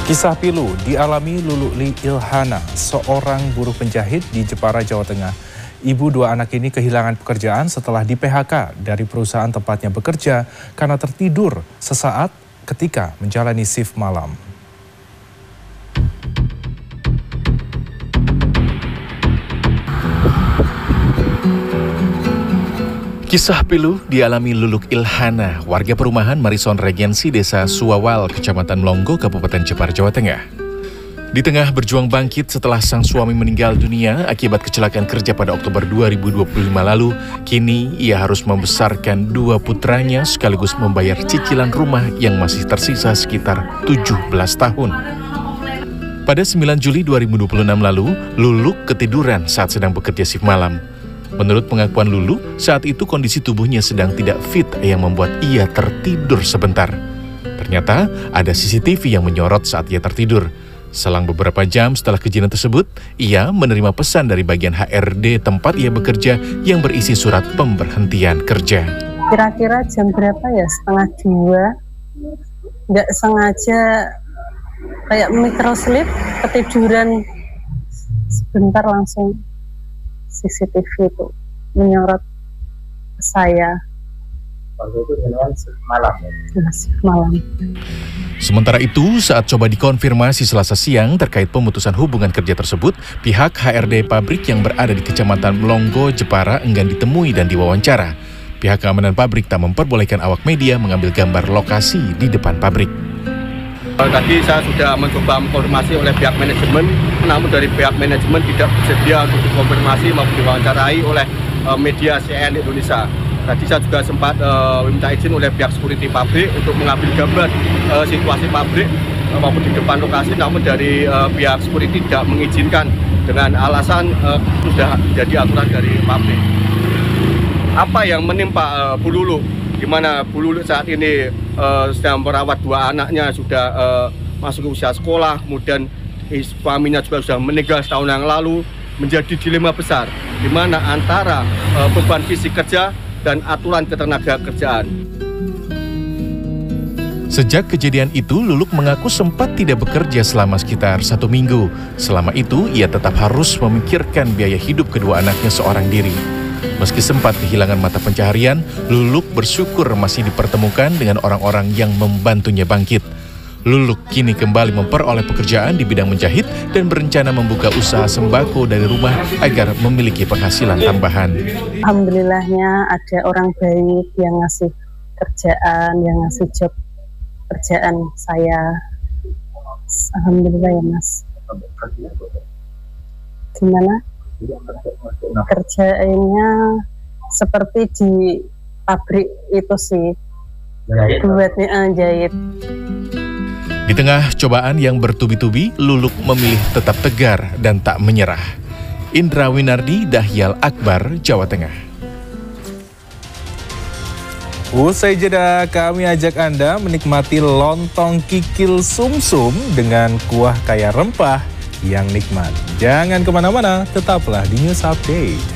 Kisah pilu dialami Luluk Ilhana, seorang buruh penjahit di Jepara, Jawa Tengah. Ibu dua anak ini kehilangan pekerjaan setelah di-PHK dari perusahaan tempatnya bekerja karena tertidur sesaat ketika menjalani shift malam. Kisah pilu dialami Luluk Ilhana, warga perumahan Marison Regensi, Desa Suawal, Kecamatan Melonggo, Kabupaten Jepara, Jawa Tengah. Di tengah berjuang bangkit setelah sang suami meninggal dunia akibat kecelakaan kerja pada Oktober 2025 lalu, kini ia harus membesarkan dua putranya sekaligus membayar cicilan rumah yang masih tersisa sekitar 17 tahun. Pada 9 Juli 2026 lalu, Luluk ketiduran saat sedang bekerja shift malam. Menurut pengakuan Lulu, saat itu kondisi tubuhnya sedang tidak fit yang membuat ia tertidur sebentar. Ternyata ada CCTV yang menyorot saat ia tertidur. Selang beberapa jam setelah kejadian tersebut, ia menerima pesan dari bagian HRD tempat ia bekerja yang berisi surat pemberhentian kerja. Kira-kira jam berapa ya? 1:30. Nggak sengaja kayak microslip, ketiduran sebentar langsung CCTV itu menyorot saya. Waktu itu malam ya? Malam. Sementara itu, saat coba dikonfirmasi Selasa siang terkait pemutusan hubungan kerja tersebut, pihak HRD pabrik yang berada di Kecamatan Melonggo, Jepara enggan ditemui dan diwawancara. Pihak keamanan pabrik tak memperbolehkan awak media mengambil gambar lokasi di depan pabrik. Tadi saya sudah mencoba mengkonfirmasi oleh pihak manajemen, namun dari pihak manajemen tidak bersedia untuk dikonfirmasi maupun diwawancarai oleh media CNN Indonesia. Tadi saya juga sempat minta izin oleh pihak security pabrik untuk mengambil gambar situasi pabrik maupun di depan lokasi, namun dari pihak security tidak mengizinkan dengan alasan sudah jadi aturan dari pabrik. Apa yang menimpa Bu Lulu? Di mana Bu Lulu saat ini sedang merawat dua anaknya, sudah masuk usia sekolah, kemudian suaminya juga sudah meninggal setahun yang lalu, menjadi dilema besar, di mana antara beban fisik kerja dan aturan ketenaga kerjaan. Sejak kejadian itu, Luluk mengaku sempat tidak bekerja selama sekitar 1 minggu. Selama itu, ia tetap harus memikirkan biaya hidup kedua anaknya seorang diri. Meski sempat kehilangan mata pencaharian, Luluk bersyukur masih dipertemukan dengan orang-orang yang membantunya bangkit. Luluk kini kembali memperoleh pekerjaan di bidang menjahit dan berencana membuka usaha sembako dari rumah agar memiliki penghasilan tambahan. Alhamdulillahnya ada orang baik yang ngasih kerjaan, yang ngasih job kerjaan saya. Alhamdulillah ya Mas. Gimana? Kerjanya seperti di pabrik itu sih, buatnya jahit. Di tengah cobaan yang bertubi-tubi, Luluk memilih tetap tegar dan tak menyerah. Indra Winardi, Dahyal Akbar, Jawa Tengah. Usai jeda, kami ajak Anda menikmati lontong kikil sumsum dengan kuah kaya rempah yang nikmat. Jangan kemana-mana, tetaplah di News Update.